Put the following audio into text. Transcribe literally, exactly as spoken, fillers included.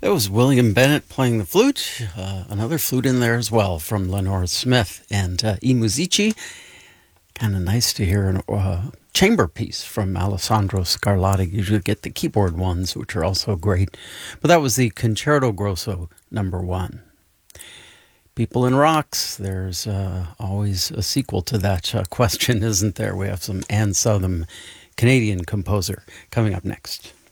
It was William Bennett playing the flute, uh, another flute in there as well from Lenore Smith and uh, I Musici. Kind of nice to hear a uh, chamber piece from Alessandro Scarlatti. You usually get the keyboard ones, which are also great. But that was the Concerto Grosso number one. People in Rocks, there's uh, always a sequel to that uh, question, isn't there? We have some Anne Southam, Canadian composer, coming up next.